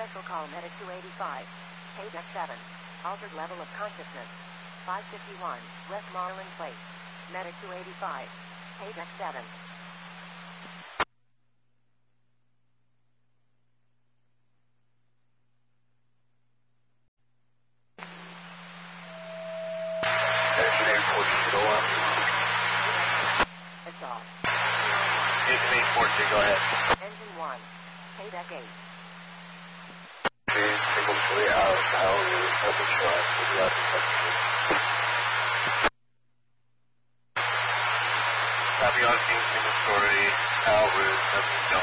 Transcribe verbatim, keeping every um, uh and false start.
Special call Medic two eighty-five. Page X seven. Altered level of consciousness. five fifty-one, Westmoreland Place. Medic two eighty-five. Page X seven. Assault. Houston eight fourteen, go ahead. Engine one. Page X eight. Single three out of power, open shot, left, copy on team, single story, Al, route,